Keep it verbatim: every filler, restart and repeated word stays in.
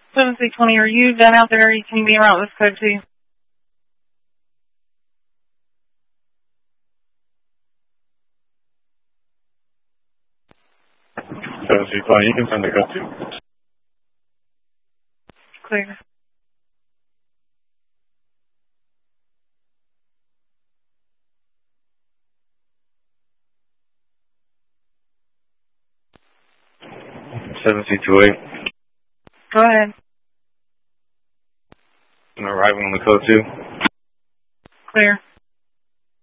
seven C twenty, are you done out there? You can be around this code too. seven C twenty, you can send the code too. Clear. seven C two eight. Go ahead. And arriving on the code two. Clear.